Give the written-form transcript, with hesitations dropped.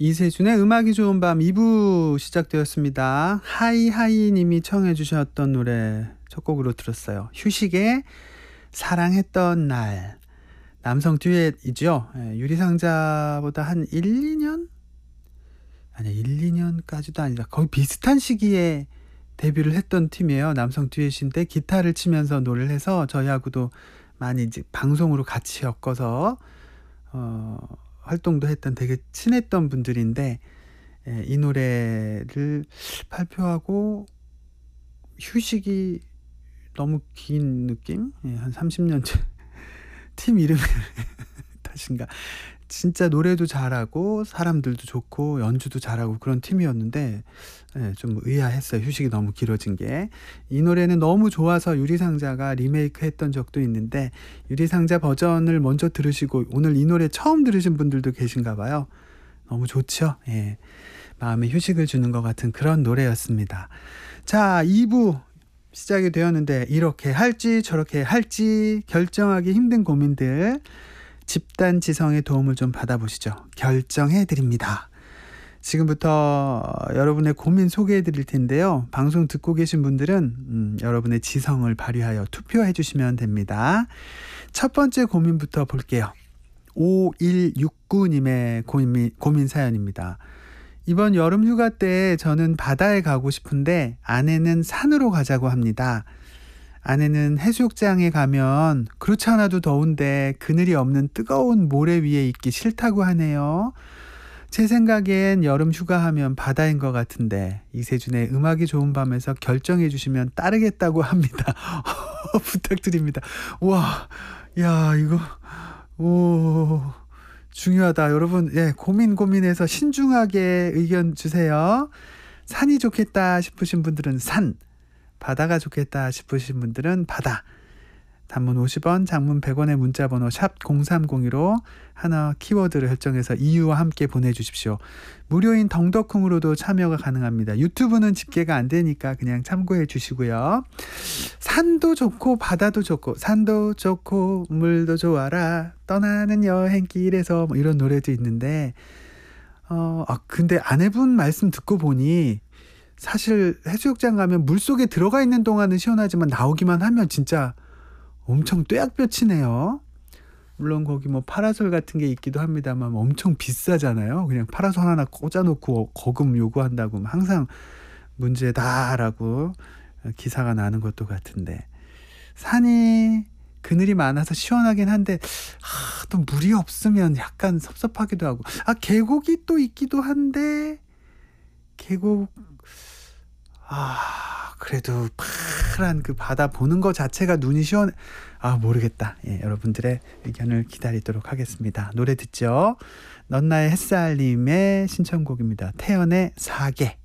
이세준의 음악이 좋은 밤 2부 시작되었습니다. 하이하이 님이 청해 주셨던 노래 첫 곡으로 들었어요. 휴식의 사랑했던 날. 남성 듀엣이죠. 유리상자보다 한 1, 2년? 아니 1, 2년까지도 아니라 거의 비슷한 시기에 데뷔를 했던 팀이에요. 남성 듀엣인데 기타를 치면서 노래를 해서 저희하고도 많이 이제 방송으로 같이 엮어서 활동도 했던 되게 친했던 분들인데 이 노래를 발표하고 휴식이 너무 긴 느낌? 한 30년째 팀 이름이 탓인가? 진짜 노래도 잘하고 사람들도 좋고 연주도 잘하고 그런 팀이었는데 좀 의아했어요. 휴식이 너무 길어진 게. 이 노래는 너무 좋아서 유리상자가 리메이크 했던 적도 있는데 유리상자 버전을 먼저 들으시고 오늘 이 노래 처음 들으신 분들도 계신가 봐요. 너무 좋죠? 예. 마음에 휴식을 주는 것 같은 그런 노래였습니다. 자, 2부 시작이 되었는데 이렇게 할지 저렇게 할지 결정하기 힘든 고민들 집단 지성의 도움을 좀 받아보시죠. 결정해 드립니다. 지금부터 여러분의 고민 소개해 드릴 텐데요. 방송 듣고 계신 분들은 여러분의 지성을 발휘하여 투표해 주시면 됩니다. 첫 번째 고민부터 볼게요. 5169님의 고민 사연입니다. 이번 여름 휴가 때 저는 바다에 가고 싶은데 아내는 산으로 가자고 합니다. 아내는 해수욕장에 가면 그렇지 않아도 더운데 그늘이 없는 뜨거운 모래 위에 있기 싫다고 하네요. 제 생각엔 여름 휴가하면 바다인 것 같은데 이세준의 음악이 좋은 밤에서 결정해 주시면 따르겠다고 합니다. 부탁드립니다. 와, 야 이거 중요하다. 여러분 고민해서 신중하게 의견 주세요. 산이 좋겠다 싶으신 분들은 산, 바다가 좋겠다 싶으신 분들은 바다. 단문 50원, 장문 100원의 문자번호 샵 0302로 하나 키워드를 설정해서 이유와 함께 보내주십시오. 무료인 덩덕콩으로도 참여가 가능합니다. 유튜브는 집계가 안 되니까 그냥 참고해 주시고요. 산도 좋고 바다도 좋고 산도 좋고 물도 좋아라 떠나는 여행길에서 뭐 이런 노래도 있는데 근데 아내분 말씀 듣고 보니 사실 해수욕장 가면 물속에 들어가 있는 동안은 시원하지만 나오기만 하면 진짜 엄청 뙤약볕이네요. 물론 거기 뭐 파라솔 같은 게 있기도 합니다만 엄청 비싸잖아요. 그냥 파라솔 하나 꽂아놓고 거금 요구한다고 항상 문제다라고 기사가 나는 것도 같은데 산이 그늘이 많아서 시원하긴 한데 또 물이 없으면 약간 섭섭하기도 하고 계곡이 또 있기도 한데 계곡 그래도 파란 그 바다 보는 거 자체가 눈이 시원해. 모르겠다. 여러분들의 의견을 기다리도록 하겠습니다. 노래 듣죠. 넌 나의 햇살님의 신청곡입니다. 태연의 사계.